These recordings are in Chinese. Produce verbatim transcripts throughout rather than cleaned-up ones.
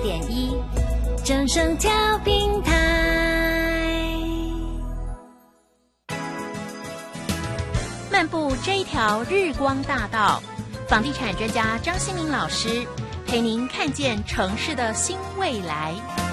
点一，正声调频台。漫步这一条日光大道，房地产专家张新民老师陪您看见城市的新未来。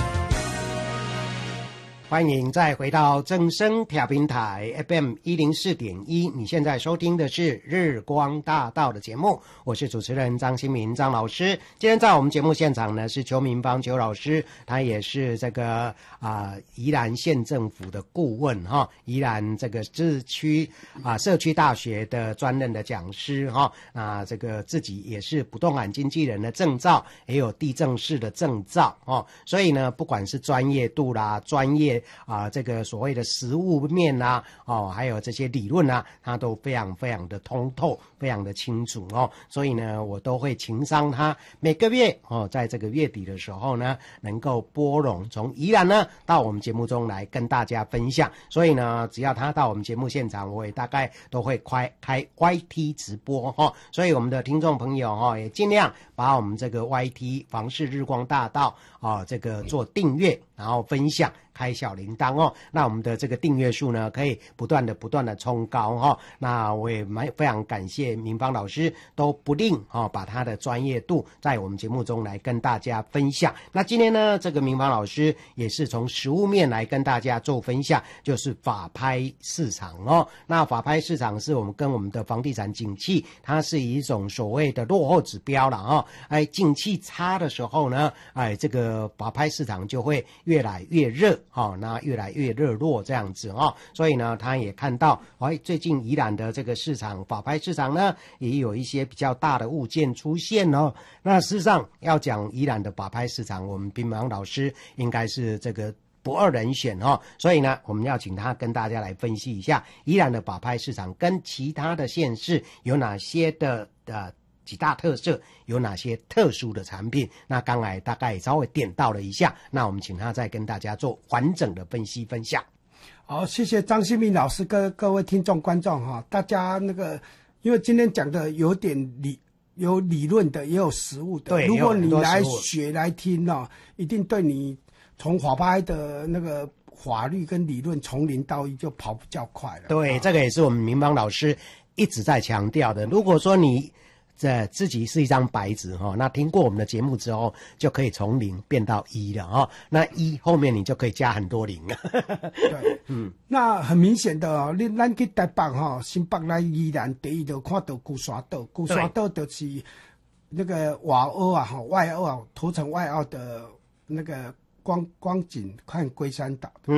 欢迎再回到正声调频台 F M 一零四点一，你现在收听的是日光大道的节目，我是主持人张新民张老师。今天在我们节目现场呢是邱明芳邱老师，他也是这个啊、呃、宜兰县政府的顾问哈，宜兰这个自区啊、呃、社区大学的专任的讲师哈，啊这个自己也是不动产经纪人的证照，也有地政士的证照哦，所以呢不管是专业度啦，专业啊，这个所谓的实务面啊，哦，还有这些理论啊，他都非常非常的通透，非常的清楚哦。所以呢，我都会情商他每个月哦，在这个月底的时候呢，能够拨冗从宜兰呢到我们节目中来跟大家分享。所以呢，只要他到我们节目现场，我也大概都会开开 Y T 直播哈、哦。所以我们的听众朋友哈、哦，也尽量把我们这个 Y T 房市日光大道啊、哦，这个做订阅，然后分享。开小铃铛哦，那我们的这个订阅数呢，可以不断的不断的冲高哈、哦。那我也蛮非常感谢明芳老师都不吝哦，把他的专业度在我们节目中来跟大家分享。那今天呢，这个明芳老师也是从实务面来跟大家做分享，就是法拍市场哦。那法拍市场是我们跟我们的房地产景气，它是一种所谓的落后指标了哦。哎，景气差的时候呢，哎，这个法拍市场就会越来越热。哦，那越来越热络这样子哦，所以呢，他也看到，哎，最近宜兰的这个市场法拍市场呢，也有一些比较大的物件出现哦。那事实上要讲宜兰的法拍市场，我们冰芒老师应该是这个不二人选哦，所以呢，我们要请他跟大家来分析一下宜兰的法拍市场跟其他的县市有哪些的呃。几大特色，有哪些特殊的产品，那刚才大概稍微点到了一下，那我们请他再跟大家做完整的分析分享。 好，谢谢张新民老师跟各位听众观众哈，大家那个因为今天讲的有点理有理论的也有实务的， 对， 如果你来学来听哦，一定对你从法拍的那个法律跟理论从零到一就跑比较快了。 对，这个也是我们明芳老师一直在强调的。如果说你这自己是一张白纸哈、哦，那听过我们的节目之后，就可以从零变到一了哈、哦。那一后面你就可以加很多零了。 对，嗯，那很明显的哦，你咱去台北哈、哦，新北来宜兰第一就看到鼓山岛，鼓山岛就是那个外澳啊哈，外澳啊，头城外澳的那个光光景看龟山岛。